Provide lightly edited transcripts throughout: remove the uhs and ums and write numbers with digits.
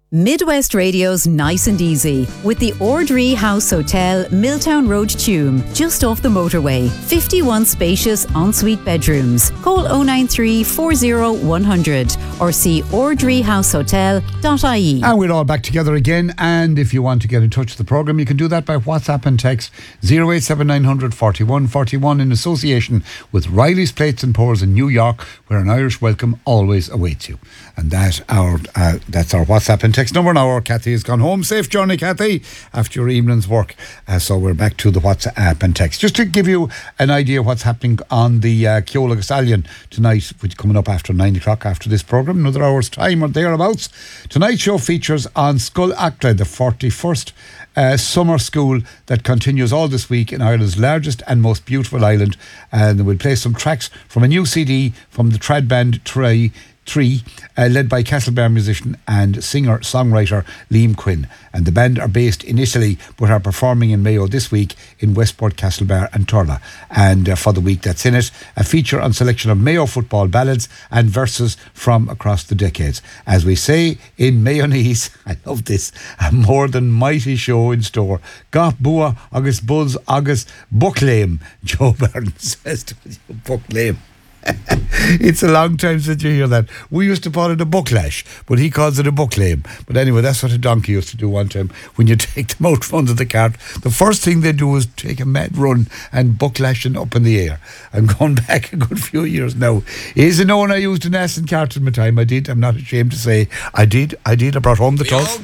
Midwest Radio's Nice and Easy with the Ordree House Hotel, Milltown Road, Tuam, just off the motorway. 51 spacious ensuite bedrooms. Call 093 40 100 or see ordreehousehotel.ie. And we're all back together again. And if you want to get in touch with the programme, you can do that by WhatsApp and text 087900 41 41 in association with Riley's Plates and Pours in New York, where an Irish welcome always awaits you. And that's our WhatsApp and text number now. Kathy has gone home. Safe journey, Kathy, after your evening's work. So we're back to the WhatsApp and text. Just to give you an idea of what's happening on the Ceola Stallion tonight, which is coming up after 9 o'clock after this programme, another hour's time or thereabouts. Tonight's show features on Scoil Acla, the 41st summer school that continues all this week in Ireland's largest and most beautiful island. And we'll play some tracks from a new CD from the trad band Tree, led by Castlebar musician and singer-songwriter Liam Quinn. And the band are based in Italy but are performing in Mayo this week in Westport, Castlebar and Turla. And for the week that's in it, a feature on selection of Mayo football ballads and verses from across the decades. As we say in Mayonnaise, I love this, a more than mighty show in store. Goth Bua, August Buzz, August Bucklame, Joe Burns says to you, Bucklame. It's a long time since you hear that. We used to call it a bucklash, but he calls it a bucklame. But anyway, that's what a donkey used to do one time. When you take them out front of the cart, the first thing they do is take a mad run and bucklashing up in the air. I'm going back a good few years now. Is a known I used an ass and cart in my time. I did. I'm not ashamed to say I did. I brought home the toss.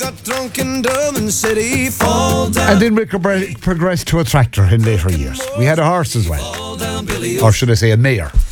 And then we progressed to a tractor in later years. We had a horse as well. Or should I say a mare.